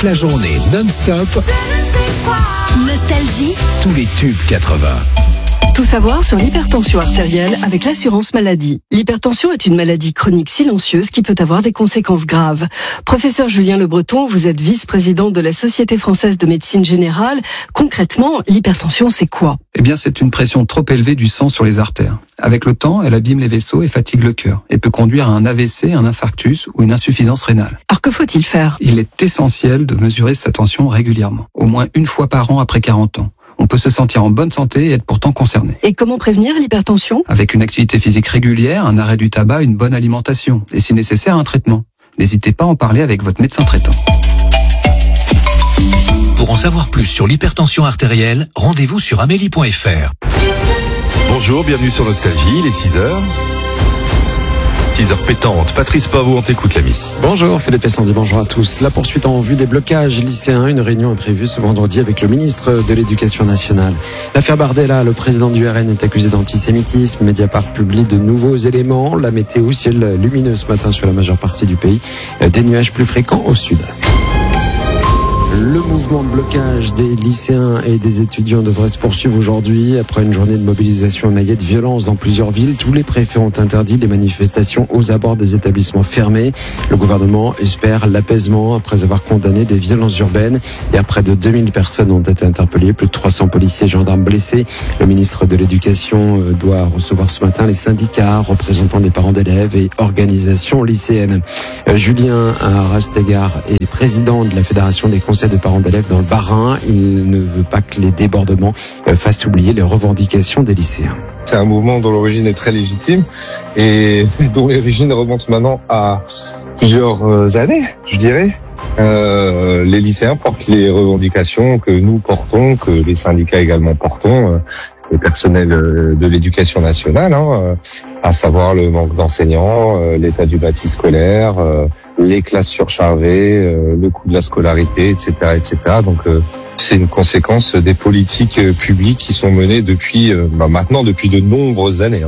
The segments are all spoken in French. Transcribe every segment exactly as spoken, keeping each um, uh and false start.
toute la journée non-stop. Nostalgie. Tous les tubes quatre-vingts. Tout savoir sur l'hypertension artérielle avec l'assurance maladie. L'hypertension est une maladie chronique silencieuse qui peut avoir des conséquences graves. Professeur Julien Le Breton, vous êtes vice-président de la Société française de médecine générale. Concrètement, l'hypertension, c'est quoi ? Eh bien, c'est une pression trop élevée du sang sur les artères. Avec le temps, elle abîme les vaisseaux et fatigue le cœur et peut conduire à un A V C, un infarctus ou une insuffisance rénale. Alors que faut-il faire ? Il est essentiel de mesurer sa tension régulièrement, au moins une fois par an après quarante ans. On peut se sentir en bonne santé et être pourtant concerné. Et comment prévenir l'hypertension ? Avec une activité physique régulière, un arrêt du tabac, une bonne alimentation et si nécessaire un traitement. N'hésitez pas à en parler avec votre médecin traitant. Pour en savoir plus sur l'hypertension artérielle, rendez-vous sur amélie point f r. Bonjour, bienvenue sur Nostalgie, il est six heures. six heures pétantes. Patrice Pavot, on t'écoute l'ami. Bonjour Philippe Sandy, bonjour à tous. La poursuite en vue des blocages lycéens, une réunion est prévue ce vendredi avec le ministre de l'Éducation nationale. L'affaire Bardella, le président du R N est accusé d'antisémitisme. Mediapart publie de nouveaux éléments. La météo, ciel lumineux ce matin sur la majeure partie du pays. Des nuages plus fréquents au sud. Le mouvement de blocage des lycéens et des étudiants devrait se poursuivre aujourd'hui. Après une journée de mobilisation émaillée de violence dans plusieurs villes, tous les préfets ont interdit les manifestations aux abords des établissements fermés. Le gouvernement espère l'apaisement après avoir condamné des violences urbaines. Et après de deux mille personnes ont été interpellées, plus de trois cents policiers et gendarmes blessés. Le ministre de l'Éducation doit recevoir ce matin les syndicats, représentants des parents d'élèves et organisations lycéennes. Julien Rastegard est président de la Fédération des conseils de parents d'élèves dans le Bas-Rhin. Il ne veut pas que les débordements fassent oublier les revendications des lycéens. C'est un mouvement dont l'origine est très légitime et dont l'origine remonte maintenant à plusieurs années, je dirais. Euh, les lycéens portent les revendications que nous portons, que les syndicats également portons, euh, les personnels de l'éducation nationale, hein, euh, à savoir le manque d'enseignants, euh, l'état du bâti scolaire, euh, les classes surchargées, euh, le coût de la scolarité, et cetera, et cetera. Donc euh, c'est une conséquence des politiques publiques qui sont menées depuis euh, bah, maintenant depuis de nombreuses années. Hein.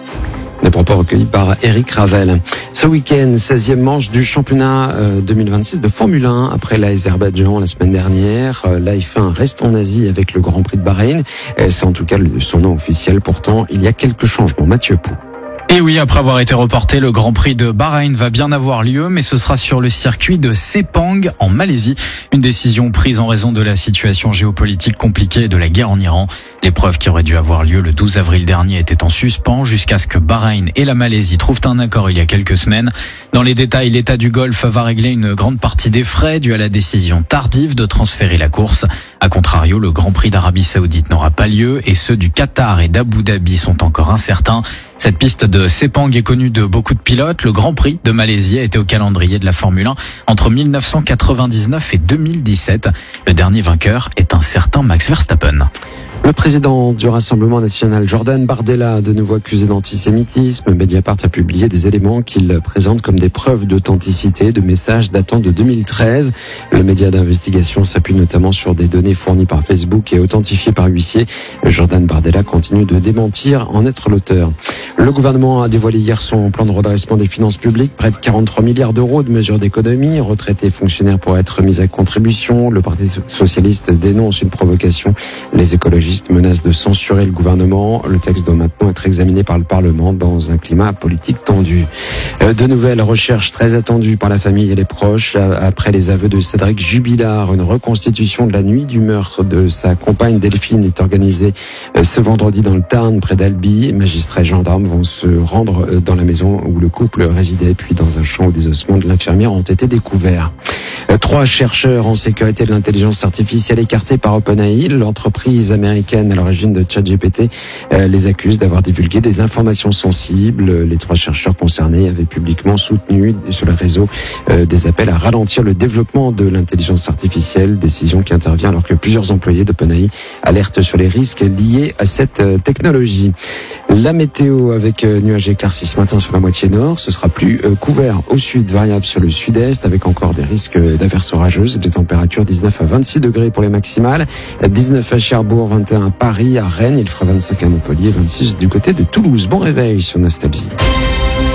Des propos recueillis par Eric Ravel. Ce week-end, seizième manche du championnat deux mille vingt-six de Formule un. Après l'Azerbaïdjan la semaine dernière, la F un reste en Asie avec le Grand Prix de Bahreïn. C'est en tout cas son nom officiel. Pourtant, il y a quelques changements. Mathieu Pou. Et oui, après avoir été reporté, le Grand Prix de Bahreïn va bien avoir lieu, mais ce sera sur le circuit de Sepang en Malaisie. Une décision prise en raison de la situation géopolitique compliquée et de la guerre en Iran. L'épreuve qui aurait dû avoir lieu le douze avril dernier était en suspens jusqu'à ce que Bahreïn et la Malaisie trouvent un accord il y a quelques semaines. Dans les détails, l'État du Golfe va régler une grande partie des frais dus à la décision tardive de transférer la course. A contrario, le Grand Prix d'Arabie Saoudite n'aura pas lieu et ceux du Qatar et d'Abu Dhabi sont encore incertains. Cette piste de Sepang est connue de beaucoup de pilotes. Le Grand Prix de Malaisie a été au calendrier de la Formule un entre mille neuf cent quatre-vingt-dix-neuf et deux mille dix-sept. Le dernier vainqueur est un certain Max Verstappen. Le président du Rassemblement national, Jordan Bardella, de nouveau accusé d'antisémitisme. Mediapart a publié des éléments qu'il présente comme des preuves d'authenticité de messages datant de deux mille treize. Le média d'investigation s'appuie notamment sur des données fournies par Facebook et authentifiées par huissier. Jordan Bardella continue de démentir en être l'auteur. Le gouvernement a dévoilé hier son plan de redressement des finances publiques. Près de quarante-trois milliards d'euros de mesures d'économie. Retraités et fonctionnaires pourraient être mis à contribution. Le Parti socialiste dénonce une provocation. Les écologistes menace de censurer le gouvernement. Le texte doit maintenant être examiné par le Parlement dans un climat politique tendu. De nouvelles recherches très attendues par la famille et les proches. Après les aveux de Cédric Jubilard, une reconstitution de la nuit du meurtre de sa compagne Delphine est organisée ce vendredi dans le Tarn, près d'Albi. Magistrats et gendarmes vont se rendre dans la maison où le couple résidait, puis dans un champ où des ossements de l'infirmière ont été découverts. Trois chercheurs en sécurité de l'intelligence artificielle écartés par OpenAI, l'entreprise américaine à l'origine de ChatGPT, euh, les accuse d'avoir divulgué des informations sensibles. Les trois chercheurs concernés avaient publiquement soutenu sur les réseaux euh, des appels à ralentir le développement de l'intelligence artificielle, décision qui intervient alors que plusieurs employés d'OpenAI alertent sur les risques liés à cette euh, technologie. La météo avec euh, nuages éclaircis ce matin sur la moitié nord, ce sera plus euh, couvert au sud, variable sur le sud-est avec encore des risques d'averses orageuses, des températures dix-neuf à vingt-six degrés pour les maximales, dix-neuf à Cherbourg, vingt et un à Paris, à Rennes, il fera vingt-cinq à Montpellier, vingt-six du côté de Toulouse. Bon réveil sur Nostalgie.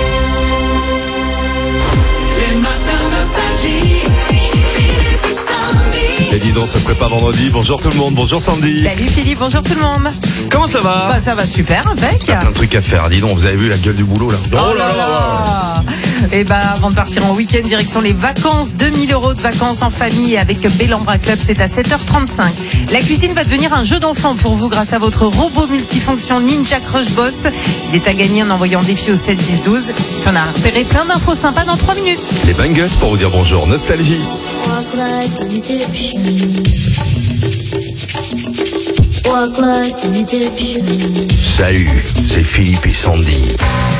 Les matins Nostalgie, Philippe et Sandy. sinon ça serait pas vendredi. Bonjour tout le monde, bonjour Sandy. Salut Philippe, bonjour tout le monde. Comment ça va? Bah ça va super, impec. T'as plein de trucs à faire, dis donc, vous avez vu la gueule du boulot là? Oh là là. Et ben avant de partir en week-end, direction les vacances, deux mille euros de vacances en famille avec Bellambra Club, c'est à sept heures trente-cinq. La cuisine va devenir un jeu d'enfant pour vous grâce à votre robot multifonction Ninja Crush Boss. Il est à gagner en envoyant défi au sept dix douze. Puis on a repéré plein d'infos sympas dans trois minutes. Les bangers pour vous dire bonjour, Nostalgie. Walk like an Egyptian. Walk like an Egyptian. Salut, c'est Philippe et Sandy.